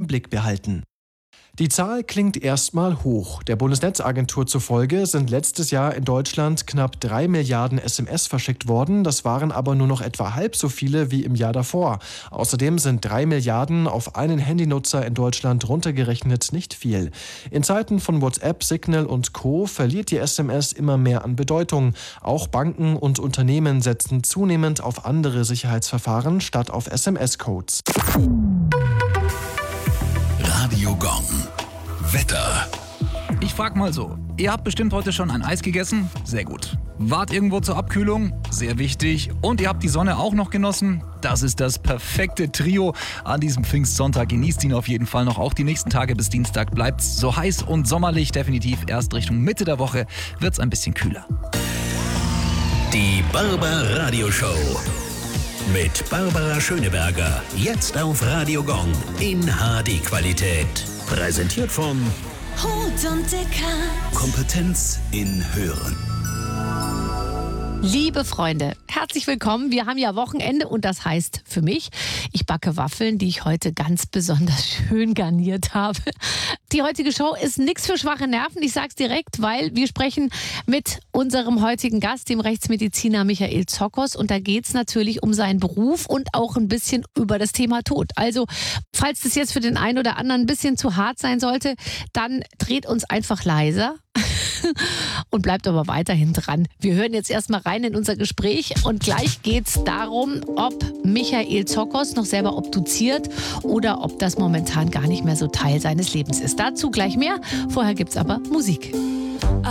Blick behalten. Die Zahl klingt erstmal hoch. Der Bundesnetzagentur zufolge sind letztes Jahr in Deutschland knapp 3 Milliarden SMS verschickt worden. Das waren aber nur noch etwa halb so viele wie im Jahr davor. Außerdem sind 3 Milliarden auf einen Handynutzer in Deutschland runtergerechnet nicht viel. In Zeiten von WhatsApp, Signal und Co. verliert die SMS immer mehr an Bedeutung. Auch Banken und Unternehmen setzen zunehmend auf andere Sicherheitsverfahren statt auf SMS-Codes. Radio Gong. Wetter. Ich frag mal so, ihr habt bestimmt heute schon ein Eis gegessen? Sehr gut. Wart irgendwo zur Abkühlung? Sehr wichtig. Und ihr habt die Sonne auch noch genossen? Das ist das perfekte Trio an diesem Pfingstsonntag. Genießt ihn auf jeden Fall noch. Auch die nächsten Tage bis Dienstag bleibt's so heiß und sommerlich. Definitiv erst Richtung Mitte der Woche wird's ein bisschen kühler. Die Barbaradio-Show. Mit Barbara Schöneberger. Jetzt auf Radio Gong in HD-Qualität. Präsentiert von Hut und Deckard. Kompetenz in Hören. Liebe Freunde, herzlich willkommen. Wir haben ja Wochenende und das heißt für mich, ich backe Waffeln, die ich heute ganz besonders schön garniert habe. Die heutige Show ist nichts für schwache Nerven, ich sag's direkt, weil wir sprechen mit unserem heutigen Gast, dem Rechtsmediziner Michael Zokos, und da geht's natürlich um seinen Beruf und auch ein bisschen über das Thema Tod. Also, falls das jetzt für den einen oder anderen ein bisschen zu hart sein sollte, dann dreht uns einfach leiser. Und bleibt aber weiterhin dran. Wir hören jetzt erstmal rein in unser Gespräch und gleich geht es darum, ob Michael Zokos noch selber obduziert oder ob das momentan gar nicht mehr so Teil seines Lebens ist. Dazu gleich mehr. Vorher gibt es aber Musik.